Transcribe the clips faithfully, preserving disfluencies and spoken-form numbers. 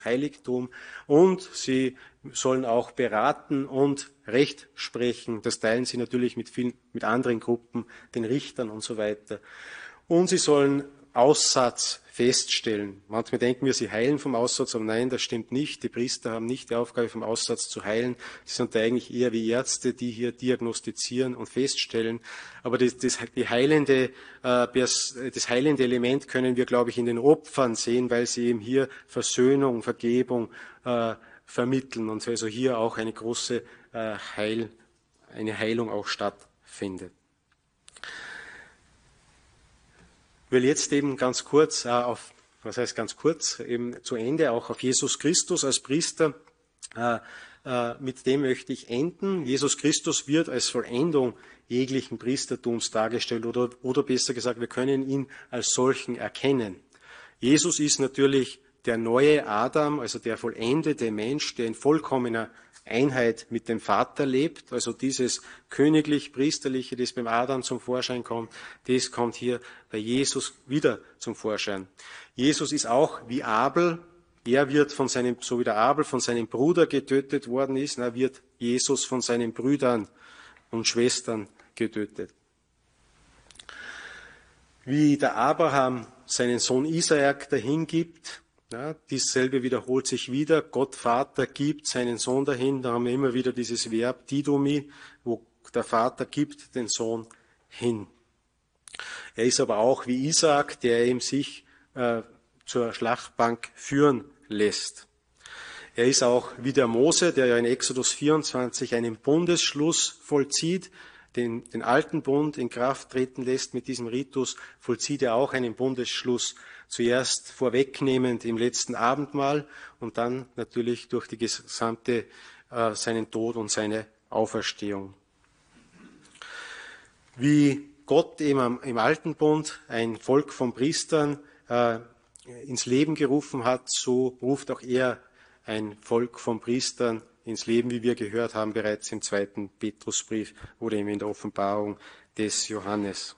Heiligtum, und sie sollen auch beraten und Recht sprechen. Das teilen sie natürlich mit vielen, mit anderen Gruppen, den Richtern und so weiter. Und sie sollen Aussatz feststellen. Manchmal denken wir, sie heilen vom Aussatz, aber nein, das stimmt nicht. Die Priester haben nicht die Aufgabe, vom Aussatz zu heilen. Sie sind eigentlich eher wie Ärzte, die hier diagnostizieren und feststellen. Aber das, das, die heilende, äh, das heilende Element können wir, glaube ich, in den Opfern sehen, weil sie eben hier Versöhnung, Vergebung äh, vermitteln und also hier auch eine große äh, Heil, eine Heilung auch stattfindet. Ich will jetzt eben ganz kurz äh, auf, was heißt ganz kurz, eben zu Ende auch auf Jesus Christus als Priester, äh, äh, mit dem möchte ich enden. Jesus Christus wird als Vollendung jeglichen Priestertums dargestellt, oder, oder besser gesagt, wir können ihn als solchen erkennen. Jesus ist natürlich der neue Adam, also der vollendete Mensch, der in vollkommener Einheit mit dem Vater lebt, also dieses königlich-priesterliche, das beim Adam zum Vorschein kommt, das kommt hier bei Jesus wieder zum Vorschein. Jesus ist auch wie Abel, er wird von seinem, so wie der Abel von seinem Bruder getötet worden ist, na, wird Jesus von seinen Brüdern und Schwestern getötet. Wie der Abraham seinen Sohn Isaak dahingibt, ja, dieselbe wiederholt sich wieder. Gott Vater gibt seinen Sohn dahin. Da haben wir immer wieder dieses Verb Didomi, wo der Vater gibt den Sohn hin. Er ist aber auch wie Isaak, der ihm sich äh, zur Schlachtbank führen lässt. Er ist auch wie der Mose, der ja in Exodus vierundzwanzig einen Bundesschluss vollzieht, den, den alten Bund in Kraft treten lässt mit diesem Ritus, vollzieht er auch einen Bundesschluss, zuerst vorwegnehmend im letzten Abendmahl und dann natürlich durch die gesamte, äh, seinen Tod und seine Auferstehung. Wie Gott eben im alten Bund ein Volk von Priestern äh, ins Leben gerufen hat, so ruft auch er ein Volk von Priestern ins Leben, wie wir gehört haben bereits im zweiten Petrusbrief oder eben in der Offenbarung des Johannes.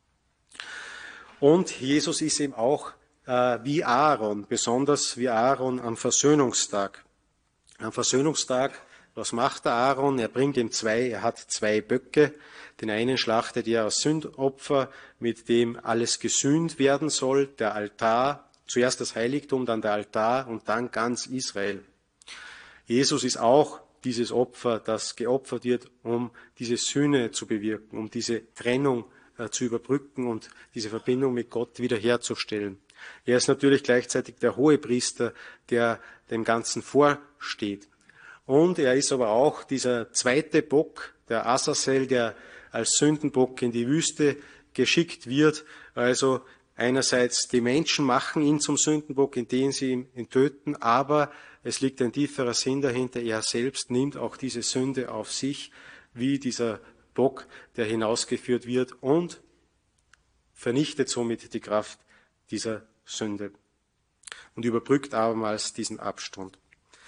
Und Jesus ist eben auch äh, wie Aaron, besonders wie Aaron am Versöhnungstag. Am Versöhnungstag, was macht der Aaron? Er bringt ihm zwei, er hat zwei Böcke. Den einen schlachtet er als Sündopfer, mit dem alles gesühnt werden soll, der Altar, zuerst das Heiligtum, dann der Altar und dann ganz Israel. Jesus ist auch dieses Opfer, das geopfert wird, um diese Sühne zu bewirken, um diese Trennung äh, zu überbrücken und diese Verbindung mit Gott wiederherzustellen. Er ist natürlich gleichzeitig der Hohepriester, der dem Ganzen vorsteht. Und er ist aber auch dieser zweite Bock, der Azazel, der als Sündenbock in die Wüste geschickt wird. Also einerseits die Menschen machen ihn zum Sündenbock, indem sie ihn töten, aber es liegt ein tieferer Sinn dahinter. Er selbst nimmt auch diese Sünde auf sich, wie dieser Bock, der hinausgeführt wird und vernichtet somit die Kraft dieser Sünde und überbrückt abermals diesen Abstand.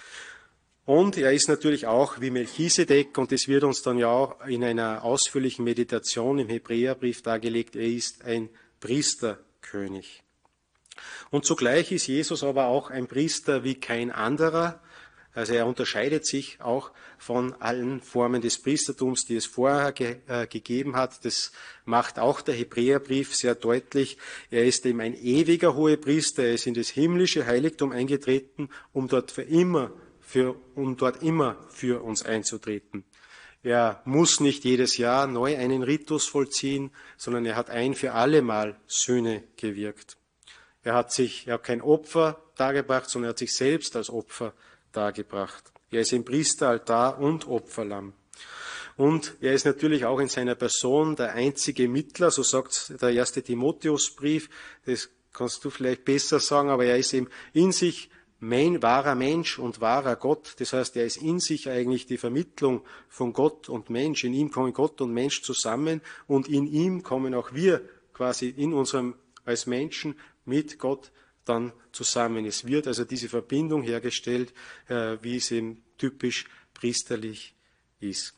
Und er ist natürlich auch wie Melchisedek, und das wird uns dann ja auch in einer ausführlichen Meditation im Hebräerbrief dargelegt, er ist ein Priesterkönig. Und zugleich ist Jesus aber auch ein Priester wie kein anderer. Also er unterscheidet sich auch von allen Formen des Priestertums, die es vorher ge äh, gegeben hat. Das macht auch der Hebräerbrief sehr deutlich. Er ist eben ein ewiger Hohepriester. Er ist in das himmlische Heiligtum eingetreten, um dort für immer, für, um dort immer für uns einzutreten. Er muss nicht jedes Jahr neu einen Ritus vollziehen, sondern er hat ein für alle Mal Sühne gewirkt. Er hat sich, er hat kein Opfer dargebracht, sondern er hat sich selbst als Opfer dargebracht. Er ist im Priesteraltar und Opferlamm. Und er ist natürlich auch in seiner Person der einzige Mittler, so sagt der erste Timotheusbrief. Das kannst du vielleicht besser sagen, aber er ist eben in sich mein, wahrer Mensch und wahrer Gott. Das heißt, er ist in sich eigentlich die Vermittlung von Gott und Mensch. In ihm kommen Gott und Mensch zusammen und in ihm kommen auch wir quasi in unserem, als Menschen mit Gott dann zusammen. Es wird also diese Verbindung hergestellt, äh, wie es eben typisch priesterlich ist.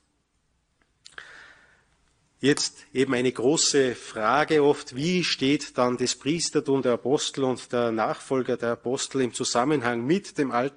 Jetzt eben eine große Frage oft, wie steht dann das Priestertum der Apostel und der Nachfolger der Apostel im Zusammenhang mit dem Alten